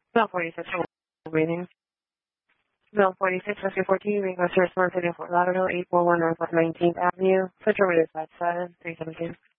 Bell 46, waiting. Bell 46, Rescue 14, request to respond to the Fort Lauderdale 841 Northwest 19th Avenue. Central rate is 57, 317.